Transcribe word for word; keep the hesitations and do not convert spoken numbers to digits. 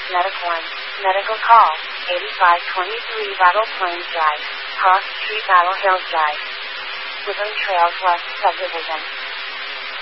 Medic one, medical call, eighty-five twenty-three Battle Plains Drive, Cross Street Battle Hills Drive. Woodland Trails West Subdivision.